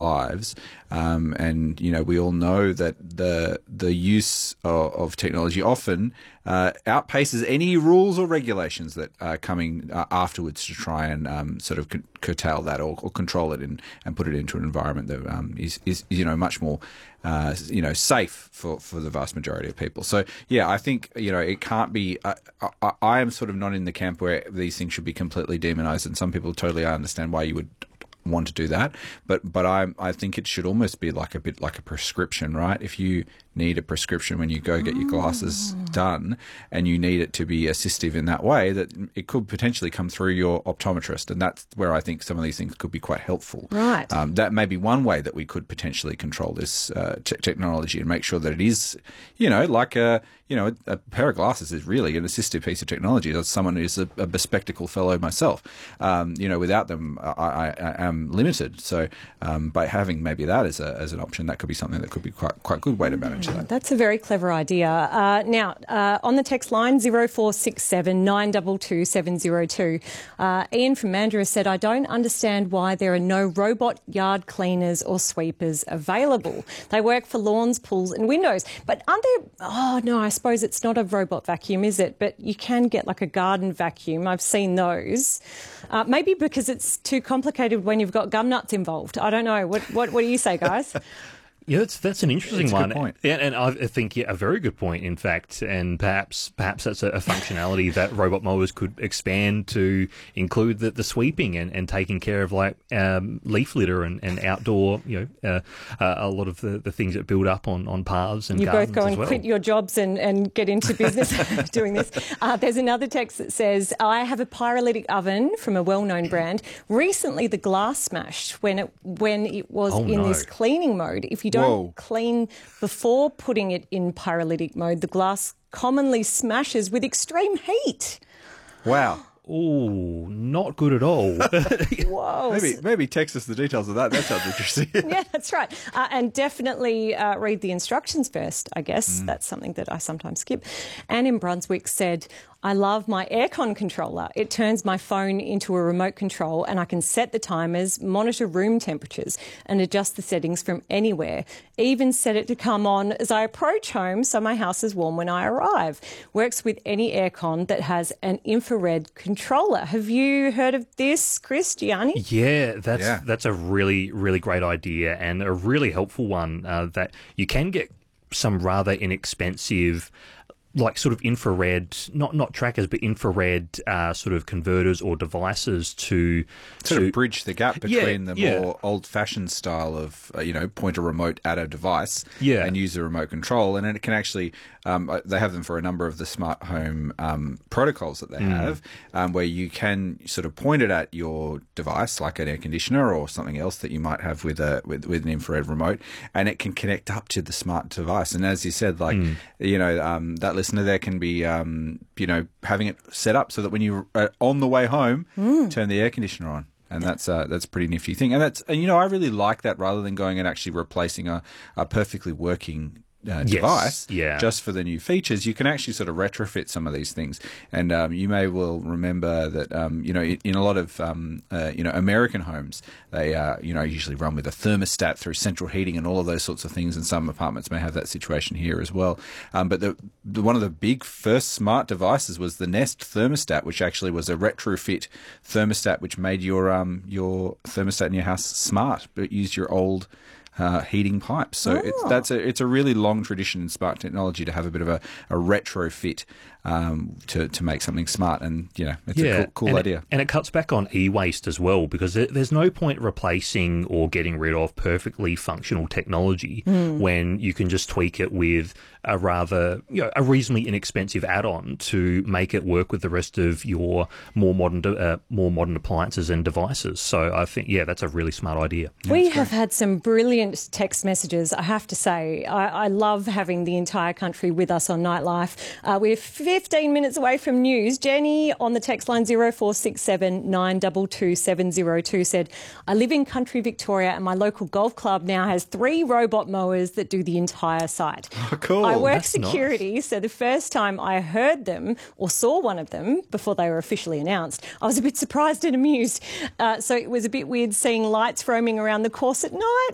lives. And, you know, we all know that the use of technology often outpaces any rules or regulations that are coming afterwards to try and sort of curtail that or control it and put it into an environment that is you know, much more you know, safe for the vast majority of people. So yeah, I think, you know, it can't be. I am sort of not in the camp where these things should be completely demonized, and some people totally understand why you would want to do that, but I think it should almost be like a bit like a prescription, right? If you need a prescription when you go get your glasses done and you need it to be assistive in that way, that it could potentially come through your optometrist, and that's where I think some of these things could be quite helpful. Right. That may be one way that we could potentially control this technology and make sure that it is, you know, like a pair of glasses is really an assistive piece of technology. As someone who's a bespectacled fellow myself, you know, without them, I am limited. So by having maybe that as an option, that could be something that could be quite good way to manage that. That's a very clever idea. Now, on the text line, 0467 922 702, Ian from Mandurah said, I don't understand why there are no robot yard cleaners or sweepers available. They work for lawns, pools and windows. But aren't there... Oh, no, I suppose it's not a robot vacuum, is it? But you can get like a garden vacuum. I've seen those. Maybe because it's too complicated when you've got gum nuts involved. I don't know. What do you say, guys? Yeah, that's an interesting one. Good point. And I think a very good point, in fact. And perhaps that's a functionality that robot mowers could expand to include the sweeping and taking care of like leaf litter and outdoor, you know, a lot of the things that build up on paths and you gardens. You both go and well. quit your jobs and get into business doing this. There's another text that says, I have a pyrolytic oven from a well-known brand. Recently, the glass smashed when it was this cleaning mode. If you don't clean before putting it in pyrolytic mode, the glass commonly smashes with extreme heat. Wow. Oh, not good at all. Whoa. Maybe text us the details of that. That sounds interesting. Yeah, that's right. And definitely read the instructions first, I guess. That's something that I sometimes skip. Anne in Brunswick said, I love my aircon controller. It turns my phone into a remote control and I can set the timers, monitor room temperatures and adjust the settings from anywhere. Even set it to come on as I approach home so my house is warm when I arrive. Works with any aircon that has an infrared controller. Have you heard of this, Chris, Gianni? Yeah, that's a really, really great idea and a really helpful one that you can get some rather inexpensive like sort of infrared, not trackers, but infrared sort of converters or devices to sort of bridge the gap between the more old-fashioned style of, you know, point a remote at a device and use the remote control. And then it can actually, they have them for a number of the smart home protocols that they have, where you can sort of point it at your device, like an air conditioner or something else that you might have with an infrared remote, and it can connect up to the smart device. And as you said, like, you know, that listener there can be, you know, having it set up so that when you're on the way home, turn the air conditioner on. And that's a pretty nifty thing. And you know, I really like that rather than going and actually replacing a perfectly working device just for the new features. You can actually sort of retrofit some of these things. And you may well remember that, you know, in a lot of, you know, American homes, they, you know, usually run with a thermostat through central heating and all of those sorts of things. And some apartments may have that situation here as well. But one of the big first smart devices was the Nest thermostat, which actually was a retrofit thermostat, which made your thermostat in your house smart, but used your old heating pipes. So it's a really long tradition in smart technology to have a bit of a retrofit to make something smart, and you know, it's a cool idea. And it cuts back on e-waste as well, because there's no point replacing or getting rid of perfectly functional technology when you can just tweak it with a rather, you know, a reasonably inexpensive add-on to make it work with the rest of your more modern appliances and devices. So I think, that's a really smart idea. We have had some brilliant text messages, I have to say. I love having the entire country with us on Nightlife. We're 15 minutes away from news. Jenny on the text line 0467 922 702 said, I live in country Victoria and my local golf club now has 3 robot mowers that do the entire site. Oh, cool. I work security, so the first time I heard them or saw one of them before they were officially announced, I was a bit surprised and amused. So it was a bit weird seeing lights roaming around the course at night,